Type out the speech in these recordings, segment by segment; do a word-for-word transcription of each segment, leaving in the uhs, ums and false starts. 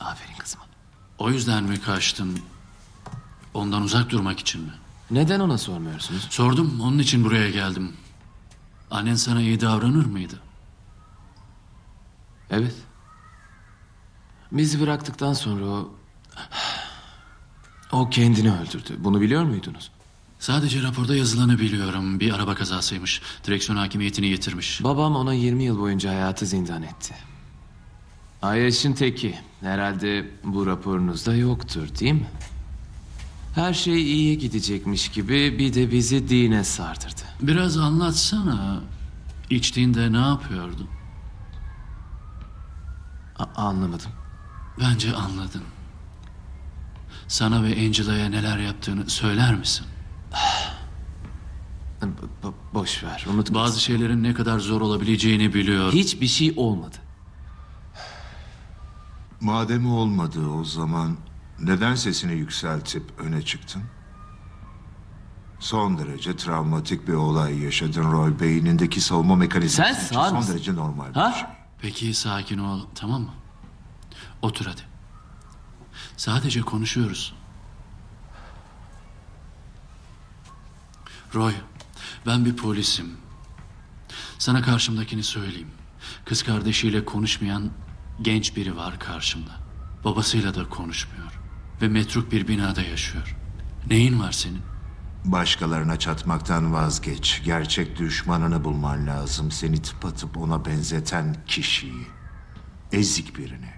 Aferin kızıma. O yüzden mi kaçtın? Ondan uzak durmak için mi? Neden ona sormuyorsunuz? Sordum, onun için buraya geldim. Annen sana iyi davranır mıydı? Evet. Bizi bıraktıktan sonra o... O kendini öldürdü. Bunu biliyor muydunuz? Sadece raporda yazılanı biliyorum. Bir araba kazasıymış. Direksiyon hakimiyetini yitirmiş. Babam ona yirmi yıl boyunca hayatı zindan etti. Ayyaş'ın teki. Herhalde bu raporunuzda yoktur, değil mi? Her şey iyiye gidecekmiş gibi bir de bizi dine sardırdı. Biraz anlatsana. İçtiğinde ne yapıyordun? A- anlamadım. Bence anladın. Sana ve Angela'ya neler yaptığını söyler misin? B- b- boş ver, unut. Bazı şeylerin ne kadar zor olabileceğini biliyor. Hiçbir şey olmadı. Madem olmadı o zaman neden sesini yükseltip öne çıktın? Son derece travmatik bir olay yaşadın Roy. Beynindeki savunma mekanizması Sen için sağır son mısın? derece normal bir Ha? şey. Peki sakin ol, tamam mı? Otur hadi. Sadece konuşuyoruz. Roy, ben bir polisim. Sana karşımdakini söyleyeyim. Kız kardeşiyle konuşmayan genç biri var karşımda. Babasıyla da konuşmuyor. Ve metruk bir binada yaşıyor. Neyin var senin? Başkalarına çatmaktan vazgeç. Gerçek düşmanını bulman lazım. Seni tıpatıp ona benzeten kişiyi. Ezik birini.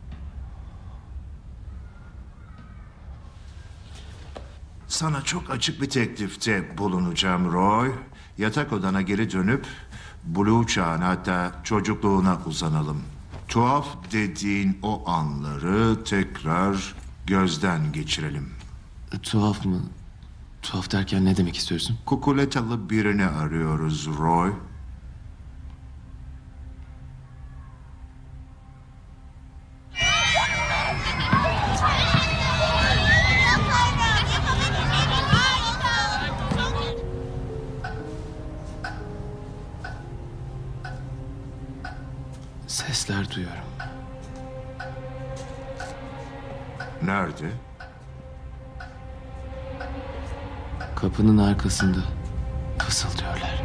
Sana çok açık bir teklifte bulunacağım Roy. Yatak odana geri dönüp Blue çağına, hatta çocukluğuna uzanalım. Tuhaf dediğin o anları tekrar gözden geçirelim. E, Tuhaf mı? Tuhaf derken ne demek istiyorsun? Kukuletalı birini arıyoruz Roy. Sesler duyuyorum. Nerede? Kapının arkasında fısıldıyorlar.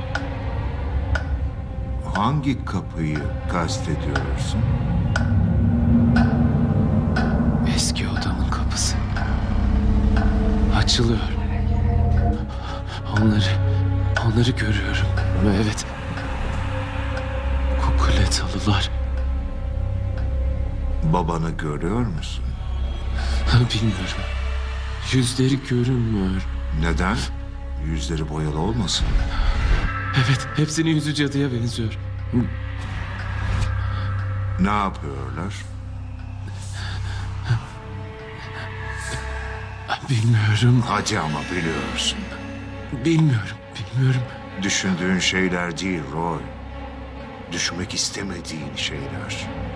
Hangi kapıyı kastediyorsun? Eski odamın kapısı. Açılıyor. Onları, onları görüyorum. Ve evet. Kukuletalılar. Babanı görüyor musun? Bilmiyorum. Yüzleri görünmüyor. Neden? Yüzleri boyalı olmasın? Evet, hepsinin yüzü cadıya benziyor. Ne yapıyorlar? Bilmiyorum. Hadi ama biliyorsun. Bilmiyorum, bilmiyorum. Düşündüğün şeyler değil Roy. Düşünmek istemediğin şeyler.